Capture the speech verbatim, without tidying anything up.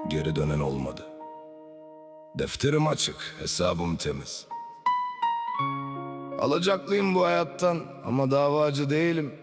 Geri dönen olmadı. Defterim açık, hesabım temiz. Alacaklıyım bu hayattan ama davacı değilim.